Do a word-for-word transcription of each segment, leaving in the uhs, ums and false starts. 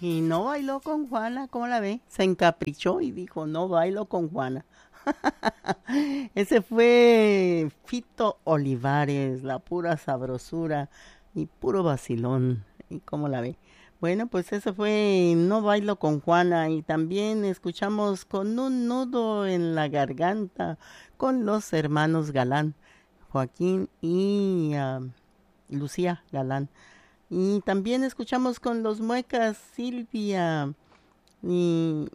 Y no bailó con Juana, ¿cómo la ve? Se encaprichó y dijo, no bailo con Juana. Ese fue Fito Olivares, la pura sabrosura y puro vacilón. ¿Y cómo la ve? Bueno, pues eso fue No bailo con Juana y también escuchamos Con un nudo en la garganta con los hermanos Galán, Joaquín y ah, Lucía Galán. Y también escuchamos con los Muecas Silvia y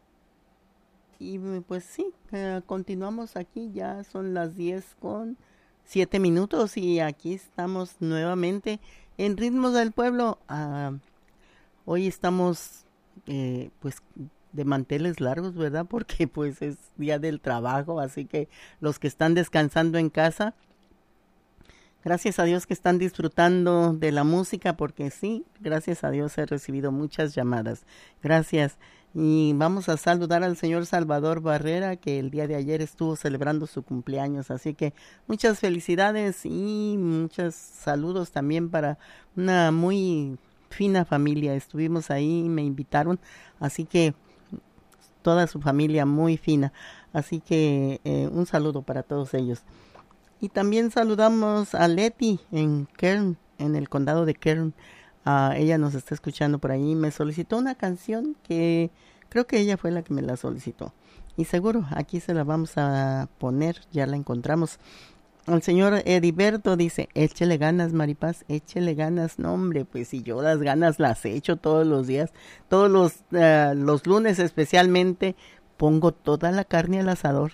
y pues sí, eh, continuamos aquí, ya son las diez con siete minutos y aquí estamos nuevamente en Ritmos del Pueblo. Ah, hoy estamos eh, pues de manteles largos, ¿verdad? Porque pues es día del trabajo, así que los que están descansando en casa, gracias a Dios que están disfrutando de la música, porque sí, gracias a Dios he recibido muchas llamadas. Gracias. Y vamos a saludar al señor Salvador Barrera, que el día de ayer estuvo celebrando su cumpleaños. Así que muchas felicidades y muchos saludos también para una muy fina familia. Estuvimos ahí, me invitaron, así que toda su familia muy fina. Así que eh, un saludo para todos ellos. Y también saludamos a Leti en Kern, en el condado de Kern. Uh, ella nos está escuchando por ahí. Me solicitó una canción que creo que ella fue la que me la solicitó. Y seguro, aquí se la vamos a poner, ya la encontramos. El señor Heriberto dice, échele ganas, Maripaz, échele ganas. No, hombre, pues si yo las ganas las echo todos los días, todos los, uh, los lunes especialmente, pongo toda la carne al asador.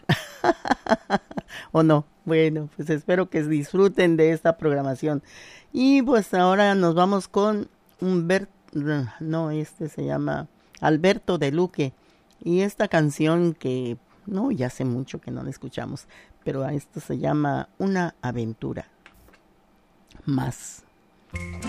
¿O no? Bueno, pues espero que disfruten de esta programación. Y pues ahora nos vamos con Humberto, no, este se llama Alberto de Luque. Y esta canción que, no, ya hace mucho que no la escuchamos, pero a esto se llama Una aventura más.